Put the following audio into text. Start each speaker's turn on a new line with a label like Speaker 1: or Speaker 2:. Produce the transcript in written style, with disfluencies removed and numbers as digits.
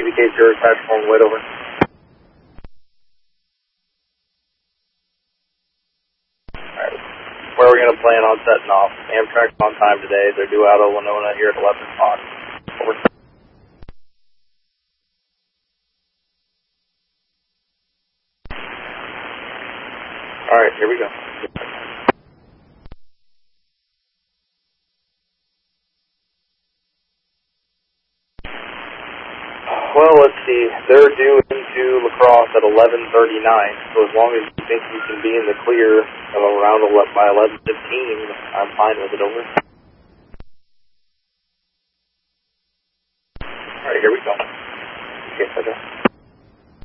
Speaker 1: CBK 0, platform, wait over. Alright, where are we going to plan on setting off? Amtrak's on time today. They're due out of Winona here at 11 o'clock. Over. Alright, here we go. Well, let's see. They're due into La Crosse at 11:39, so as long as you think you can be in the clear of around by 11:15, I'm fine with it. Over.